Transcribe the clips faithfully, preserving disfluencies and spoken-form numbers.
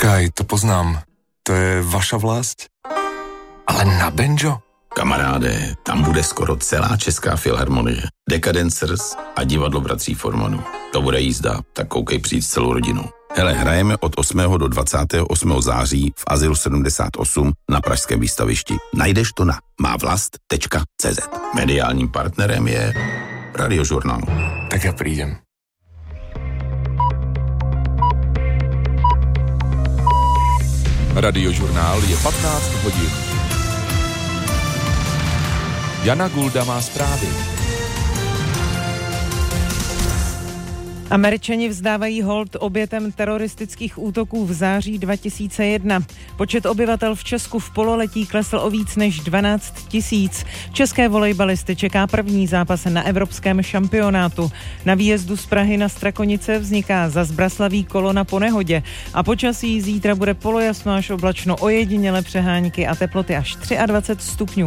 Počkaj, to poznám. To je vaša vlast? Ale na banjo? Kamaráde, tam bude skoro celá Česká filharmonie. Decadencers a divadlo bratří Formanů. To bude jízda, tak koukej přijít celou rodinu. Hele, hrajeme od osmého do dvacátého osmého září v Azylu sedmdesát osm na pražském výstavišti. Najdeš to na mávlast tečka cé zet. Mediálním partnerem je Radiožurnál. Tak já přijdem. Radiožurnál je patnáct hodin. Jana Gulda má zprávy. Američani vzdávají hold obětem teroristických útoků v září dva tisíce jedna. Počet obyvatel v Česku v pololetí klesl o víc než dvanáct tisíc. České volejbalisty čeká první zápas na evropském šampionátu. Na výjezdu z Prahy na Strakonice vzniká za Zbraslaví kolona po nehodě a počasí zítra bude polojasno až oblačno, ojediněle přehánky a teploty až dvacet tři stupňů.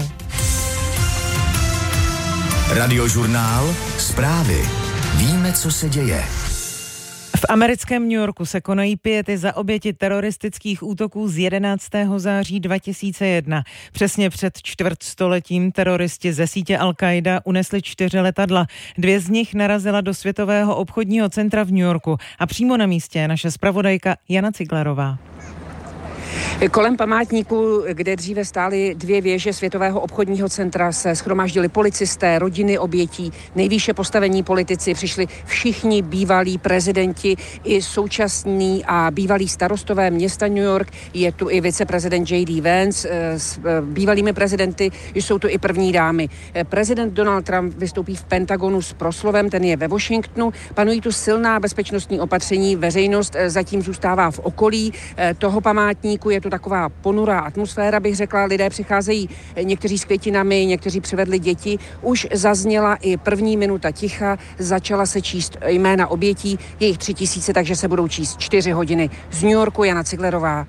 Radiožurnál, zprávy. Víme, co se děje. V americkém New Yorku se konají piety za oběti teroristických útoků z jedenáctého září dva tisíce jedna. Přesně před čtvrtstoletím teroristi ze sítě Al-Qaida unesli čtyři letadla. Dvě z nich narazila do Světového obchodního centra v New Yorku a přímo na místě je naše zpravodajka Jana Ciglerová. Kolem památníku, kde dříve stály dvě věže Světového obchodního centra, se shromáždili policisté, rodiny obětí, nejvýše postavení politici, přišli všichni bývalí prezidenti i současní a bývalí starostové města New York. Je tu i viceprezident J D Vance s bývalými prezidenty, jsou tu i první dámy. Prezident Donald Trump vystoupí v Pentagonu s proslovem, ten je ve Washingtonu. Panují tu silná bezpečnostní opatření, veřejnost zatím zůstává v okolí toho památníku. Je tu taková ponurá atmosféra, bych řekla, lidé přicházejí někteří s květinami, někteří přivedli děti. Už zazněla i první minuta ticha, začala se číst jména obětí, je jich tři tisíce, takže se budou číst čtyři hodiny. Z New Yorku Jana Ciglerová.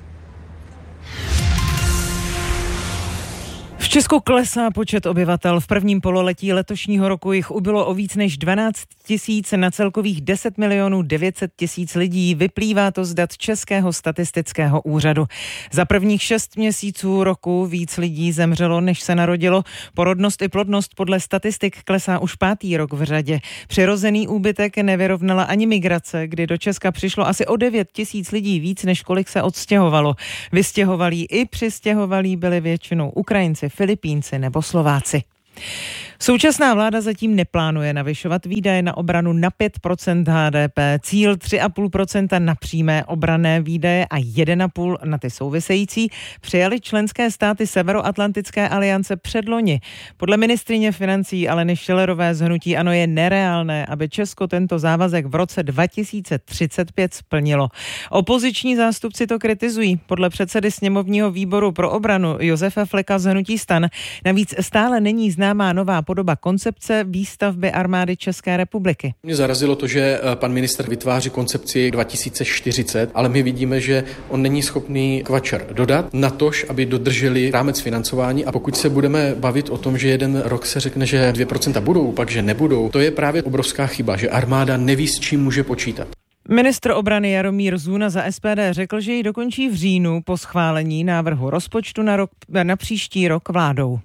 V Česku klesá počet obyvatel. V prvním pololetí letošního roku jich ubylo o víc než dvanáct tisíc na celkových deset milionů devět set tisíc lidí. Vyplývá to z dat Českého statistického úřadu. Za prvních šest měsíců roku víc lidí zemřelo, než se narodilo. Porodnost i plodnost podle statistik klesá už pátý rok v řadě. Přirozený úbytek nevyrovnala ani migrace, kdy do Česka přišlo asi o devět tisíc lidí víc, než kolik se odstěhovalo. Vystěhovalí i přistěhovalí byli většinou Ukrajinci, Filipínci nebo Slováci. Současná vláda zatím neplánuje navyšovat výdaje na obranu na pět procent H D P. Cíl tři a půl procenta na přímé obranné výdaje a jedna celá pět na ty související přijali členské státy Severoatlantické aliance předloni. Podle ministryně financí Aleny Schillerové z hnutí ANO je nereálné, aby Česko tento závazek v roce dva tisíce třicet pět splnilo. Opoziční zástupci to kritizují. Podle předsedy sněmovního výboru pro obranu Josefa Fleka z hnutí STAN navíc stále není známá nová podoba koncepce výstavby armády České republiky. Mě zarazilo to, že pan ministr vytváří koncepci dva tisíce čtyřicet, ale my vidíme, že on není schopný kvačer dodat, natož, aby dodrželi rámec financování, a pokud se budeme bavit o tom, že jeden rok se řekne, že dvě procenta budou, pak že nebudou, to je právě obrovská chyba, že armáda neví, s čím může počítat. Ministr obrany Jaromír Zůna za S P D řekl, že ji dokončí v říjnu po schválení návrhu rozpočtu na, rok, na příští rok vládou.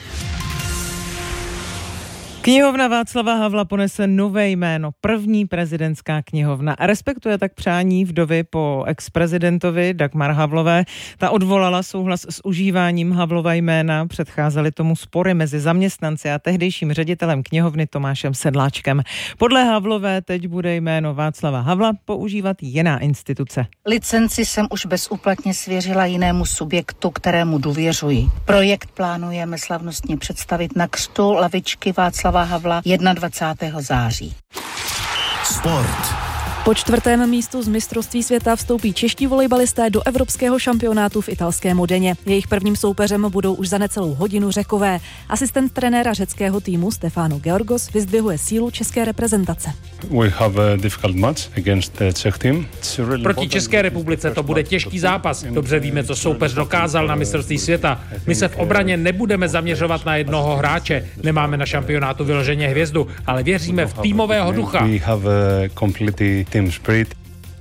Knihovna Václava Havla ponese nové jméno, první prezidentská knihovna. Respektuje tak přání vdovy po ex-prezidentovi Dagmar Havlové. Ta odvolala souhlas s užíváním Havlova jména. Předcházely tomu spory mezi zaměstnanci a tehdejším ředitelem knihovny Tomášem Sedláčkem. Podle Havlové teď bude jméno Václava Havla používat jiná instituce. Licenci jsem už bezúplatně svěřila jinému subjektu, kterému důvěřuji. Projekt plánujeme slavnostně představit na křtu lavičky Václava Havla dvacátého prvního září. Sport. Po čtvrtém místu z mistrovství světa vstoupí čeští volejbalisté do evropského šampionátu v italském Modeně. Jejich prvním soupeřem budou už za necelou hodinu Řekové. Asistent trenéra řeckého týmu Stefano Georgos vyzdvihuje sílu české reprezentace. We have a difficult match against the Czech team. Proti České republice to bude těžký zápas. Dobře víme, co soupeř dokázal na mistrovství světa. My se v obraně nebudeme zaměřovat na jednoho hráče. Nemáme na šampionátu vyloženě hvězdu, ale věříme v týmového ducha. We have a completely team spirit.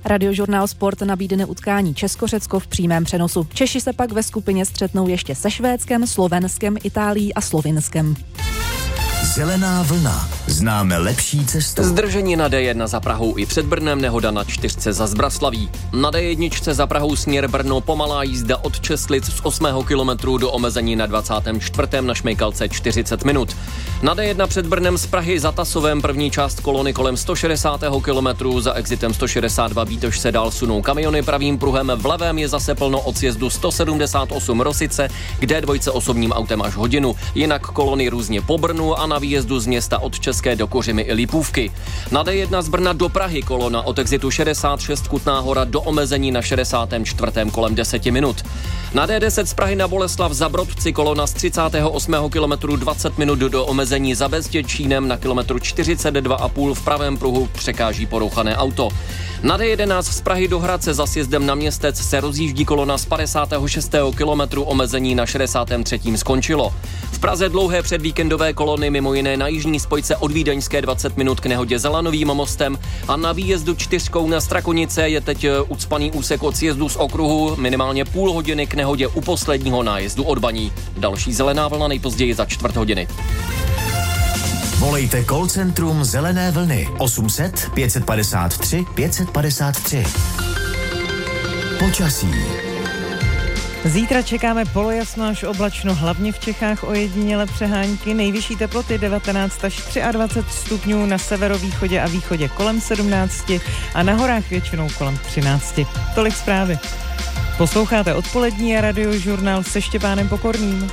Radiožurnál Sport nabídne utkání Česko-Řecko v přímém přenosu. Češi se pak ve skupině střetnou ještě se Švédskem, Slovenskem, Itálií a Slovinskem. Zelená vlna. Známe lepší cestu. Zdržení na D jedna za Prahou i před Brnem, nehoda na čtyřce za Zbraslaví. Na D jedna za Prahou směr Brno pomalá jízda od Česlic z osmého kilometru do omezení na dvacátém čtvrtém na Šmejkalce čtyřicet minut. Na D jedna před Brnem z Prahy za Tasovem první část kolony kolem sto šedesátého kilometru, za exitem sto šedesát dva Bítoš se dál sunou kamiony pravým pruhem, v levém je zase plno od sjezdu sto sedmdesát osm Rosice, k D dva osobním autem až hodinu, jinak kolony různě po Brnu a na výjezdu z města od České do Kořimy i Lipůvky. Na D jedna z Brna do Prahy kolona od exitu šedesát šest Kutná Hora do omezení na šedesátém čtvrtém kolem deseti minut. Na D deset z Prahy na Boleslav za Brodci kolona z třicátého osmého kilometru dvacet minut do omezení za Bezděčínem, na kilometru čtyřicet dva a půl v pravém pruhu překáží porouchané auto. Na D jedenáct z Prahy do Hradce za sjezdem na Městec se rozjíždí kolona z padesátého šestého kilometru, omezení na šedesátém třetím skončilo. V Praze dlouhé předvíkendové kolony mimo jiné na jižní spojce od Vídeňské dvacet minut k nehodě za Lanovým mostem a na výjezdu čtyřkou na Strakonice je teď ucpaný úsek od sjezdu z okruhu, minimálně půl hodiny k nehodě u posledního nájezdu od Baní. Další zelená vlna nejpozději za čtvrt hodiny. Volejte call centrum Zelené vlny osm set pět padesát tři pět padesát tři. Počasí. Zítra čekáme polojasno až oblačno, hlavně v Čechách ojediněle přehánky. Nejvyšší teploty devatenáct až dvacet tři stupňů, na severovýchodě a východě kolem sedmnáct a na horách většinou kolem třináct. Tolik zprávy. Posloucháte odpolední a Radiožurnál se Štěpánem Pokorným.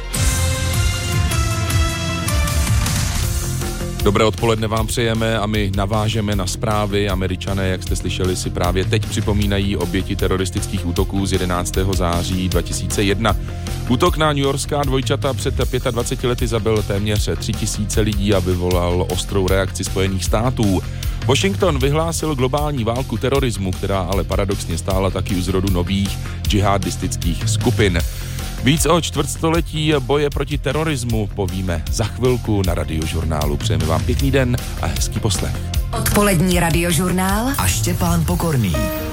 Dobré odpoledne vám přejeme a my navážeme na zprávy. Američané, jak jste slyšeli, si právě teď připomínají oběti teroristických útoků z jedenáctého září dva tisíce jedna. Útok na newyorská dvojčata před dvaceti pěti lety zabil téměř tři tisíce lidí a vyvolal ostrou reakci Spojených států. Washington vyhlásil globální válku terorismu, která ale paradoxně stála taky u zrodu nových džihadistických skupin. Víc o čtvrtstoletí boje proti terorismu povíme za chvilku na Radiožurnálu. Přejeme vám pěkný den a hezký poslech. Odpolední Radiožurnál a Štěpán Pokorný.